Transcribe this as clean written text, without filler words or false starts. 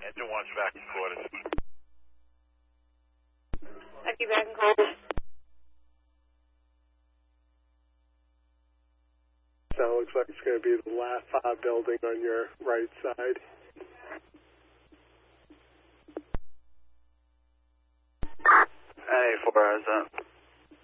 Engine 1's back in quarters. Becky back in quarters. So it looks like it's going to be the last building on your right side.